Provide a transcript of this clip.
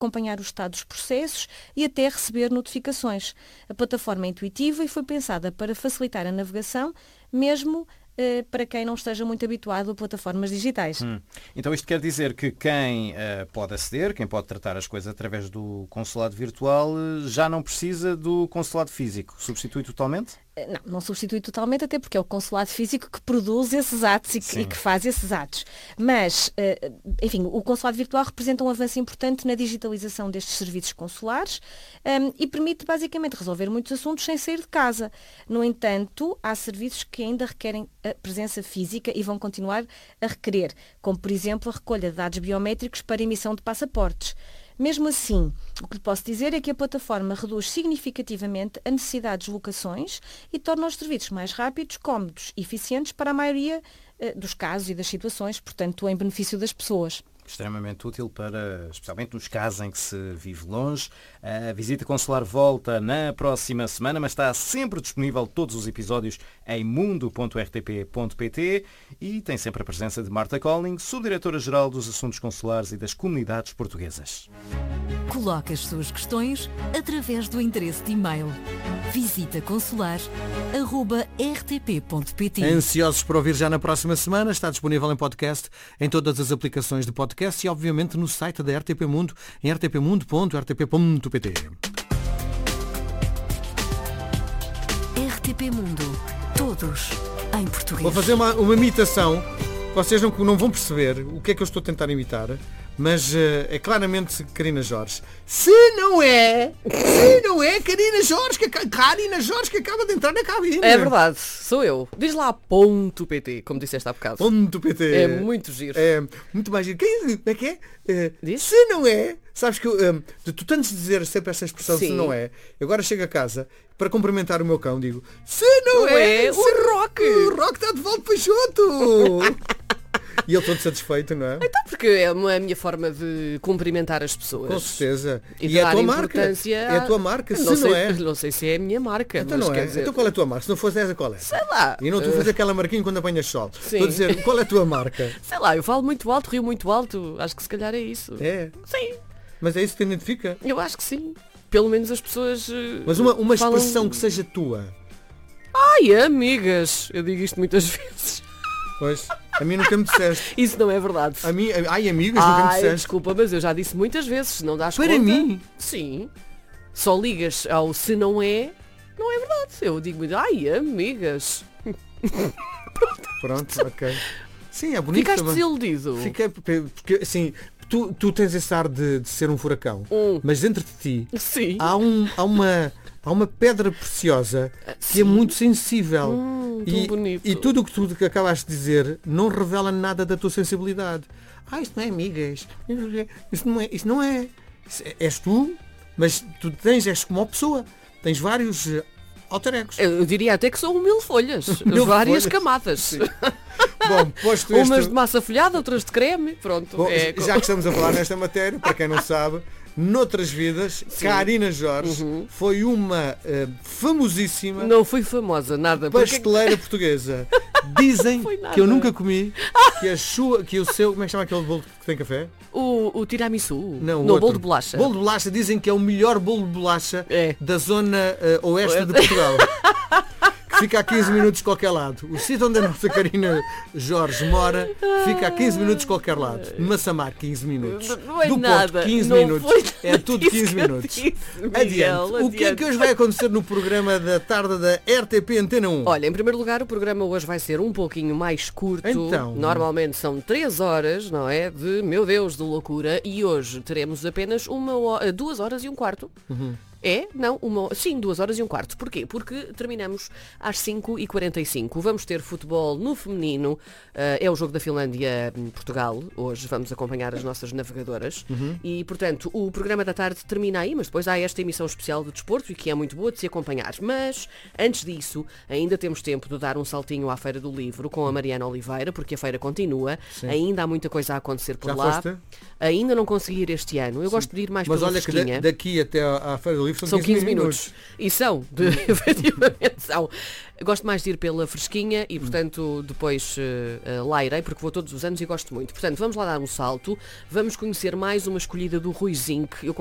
acompanhar o estado dos processos e até receber notificações. A plataforma é intuitiva e foi pensada para facilitar a navegação, mesmo para quem não esteja muito habituado a plataformas digitais. Então isto quer dizer que quem pode aceder, quem pode tratar as coisas através do consulado virtual, já não precisa do consulado físico. Substitui totalmente? Não substitui totalmente, até porque é o consulado físico que produz esses atos e que faz esses atos. Mas, enfim, o consulado virtual representa um avanço importante na digitalização destes serviços consulares e permite basicamente resolver muitos assuntos sem sair de casa. No entanto, há serviços que ainda requerem a presença física e vão continuar a requerer, como por exemplo a recolha de dados biométricos para emissão de passaportes. Mesmo assim, o que lhe posso dizer é que a plataforma reduz significativamente a necessidade de deslocações e torna os serviços mais rápidos, cómodos e eficientes para a maioria dos casos e das situações, portanto, em benefício das pessoas. Extremamente útil para, especialmente nos casos em que se vive longe. A visita consular volta na próxima semana, mas está sempre disponível todos os episódios em mundo.rtp.pt e tem sempre a presença de Marta Colling, Subdiretora-Geral dos Assuntos Consulares e das Comunidades Portuguesas. Coloque as suas questões através do endereço de e-mail visitaconsular@rtp.pt. Ansiosos por ouvir já na próxima semana, está disponível em podcast, em todas as aplicações de podcast e obviamente no site da RTP Mundo, em rtpmundo.rtp.pt. RTP Mundo. Todos em português. Vou fazer uma imitação. Vocês não vão perceber o que é que eu estou a tentar imitar, mas é claramente Carina Jorge. Se não é Carina Jorge que acaba de entrar na cabine. É verdade, sou eu. Diz lá .pt, como disseste há bocado. .pt. É muito giro. É muito mais giro. Como é que é? Diz? Se não é, sabes que tu tens de dizer sempre esta expressão, Sim. se não é. Agora chego a casa, para cumprimentar o meu cão, digo, se não é, é, o Rock. O Rock está de volta Peixoto. E ele todo satisfeito, não é? Então, porque é a minha forma de cumprimentar as pessoas. Com certeza. E é a dar tua marca. importância É a tua marca, se não sei, não é. Não sei se é a minha marca. Então mas não quer é. dizer... Então qual é a tua marca? Se não fosse essa, qual é? Sei lá. E não tu fazer aquela marquinha quando apanhas sol. Sim. Estou a dizer, qual é a tua marca? Sei lá, eu falo muito alto, rio muito alto. Acho que se calhar é isso. É. Sim. Mas é isso que te identifica? Eu acho que sim. Pelo menos as pessoas Mas uma falam... expressão que seja tua. Ai, amigas. Eu digo isto muitas vezes. Pois, a mim nunca me disseste. Isso não é verdade. A mim, ai, amigas, nunca me Ai, disseste. desculpa, mas eu já disse muitas vezes, não dás Para conta? mim? Sim. Só ligas ao se não é verdade. Eu digo muito, ai, amigas. Pronto, ok. Sim, é bonito. Ficaste também. desiludido. Fiquei, porque assim, tu tens esse ar de ser um furacão, mas dentro de ti Sim. há uma pedra preciosa que é Sim. muito sensível. Tão bonito. E tudo o que tu acabaste de dizer não revela nada da tua sensibilidade. Isto não é amigas. Isso não é. És tu, mas tu és como uma pessoa. Tens vários alter egos. Eu diria até que são mil folhas. Mil várias folhas. camadas. Bom, posto Umas isto, de massa folhada, outras de creme. Pronto. bom, é... já que estamos a falar nesta matéria, para quem não sabe, noutras vidas, Carina Jorge foi uma famosíssima Não fui famosa, nada. Porque... pasteleira portuguesa. Dizem Foi nada. que eu nunca comi, que o seu, como é que chama aquele bolo que tem café? O tiramisu. Não, o bolo outro. de bolacha. Bolo de bolacha, dizem que é o melhor bolo de bolacha É. da zona oeste de Portugal. Que fica a 15 minutos de qualquer lado. O sítio onde a nossa Carina Jorge mora fica a 15 minutos de qualquer lado. De Massamar, 15 minutos. Não é Do nada. Porto, 15 Não minutos. foi É nada tudo disso 15 que eu minutos. disse, Miguel, Adiante. O que é que hoje vai acontecer no programa da tarde da RTP Antena 1? Olha, em primeiro lugar, o programa hoje vai ser um pouquinho mais curto. Então. Normalmente são 3 horas, não é? De, meu Deus, de loucura. E hoje teremos apenas 2 horas e um quarto. É? Não? Sim, 2 horas e um quarto. Porquê? Porque terminamos às 5h45. Vamos ter futebol no feminino. É o jogo da Finlândia-Portugal. Hoje vamos acompanhar as nossas navegadoras. E, portanto, o programa da tarde termina aí, mas depois há esta emissão especial de desporto e que é muito boa de se acompanhar. Mas, antes disso, ainda temos tempo de dar um saltinho à Feira do Livro com a Mariana Oliveira, porque a feira continua. Sim. Ainda há muita coisa a acontecer por Já lá. foste? ainda não consegui ir este ano. Eu gosto de ir mais Mas pela olha que fresquinha. daqui até à Feira do Livro livro São 15 minutos. E são, efetivamente são. Gosto mais de ir pela fresquinha e, portanto, depois lá irei, porque vou todos os anos e gosto muito. Portanto, vamos lá dar um salto. Vamos conhecer mais uma escolhida do Rui Zinck. Eu